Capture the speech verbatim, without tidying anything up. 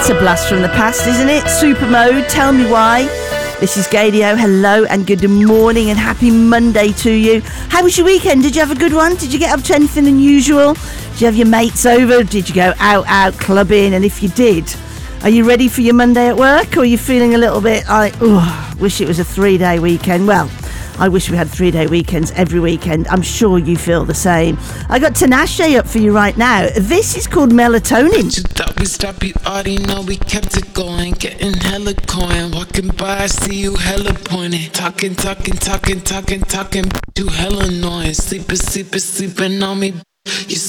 That's a blast from the past, isn't it? Super Mode, Tell Me Why. This is Gadio. Hello and good morning and happy Monday to you. How was your weekend? Did you have a good one? Did you get up to anything unusual? Did you have your mates over? Did you go out, out, clubbing? And if you did, are you ready for your Monday at work? Or are you feeling a little bit like, oh, wish it was a three-day weekend? Well, I wish we had three-day weekends every weekend. I'm sure you feel the same. I got Tinashe up for you right now. This is called Melatonin. You thought we stopped, you already know we kept it going. Getting hella coin, walking by, I see you hella pointing. Talking, talking, talking, talking, talking, you hella annoying. Sleeping, sleeping, sleeping on me. You